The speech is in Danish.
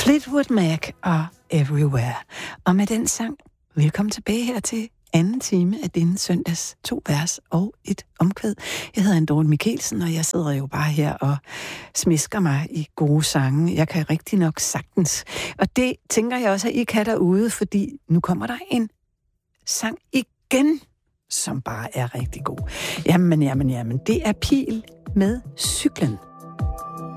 Fleetwood Mac og Everywhere. Og med den sang, velkommen tilbage her til anden time af denne søndags 2 vers og et omkvæd. Jeg hedder Dorte Michelsen, og jeg sidder jo bare her og smisker mig i gode sange. Jeg kan rigtig nok sagtens. Og det tænker jeg også, at I kan derude, fordi nu kommer der en sang igen, som bare er rigtig god. Jamen, det er Pil med Cyklen.